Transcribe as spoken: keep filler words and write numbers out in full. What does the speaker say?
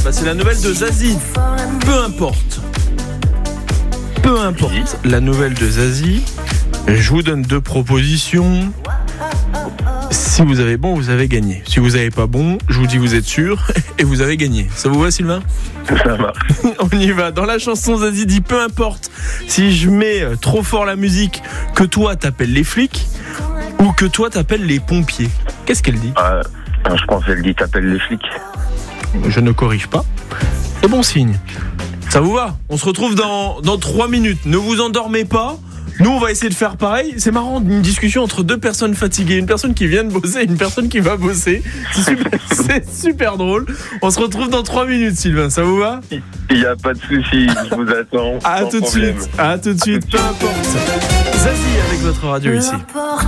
Bah, c'est la nouvelle de Zazie. Peu importe. Peu importe la nouvelle de Zazie. Je vous donne deux propositions. Si vous avez bon, vous avez gagné. Si vous n'avez pas bon, je vous dis vous êtes sûr et vous avez gagné. Ça vous va, Sylvain ? Ça marche. On y va. Dans la chanson, Zazie dit peu importe si je mets trop fort la musique, que toi t'appelles les flics ou que toi t'appelles les pompiers. Qu'est-ce qu'elle dit ? euh, Je pense qu'elle dit t'appelles les flics. Je ne corrige pas. Et bon signe. Ça vous va ? On se retrouve dans, dans trois minutes. Ne vous endormez pas. Nous, on va essayer de faire pareil. C'est marrant, une discussion entre deux personnes fatiguées. Une personne qui vient de bosser et une personne qui va bosser. C'est super, c'est super drôle. On se retrouve dans trois minutes, Sylvain. Ça vous va ? Il n'y a pas de souci, je vous attends. À tout de suite. À tout de suite. Peu importe. Zazie avec votre radio ici.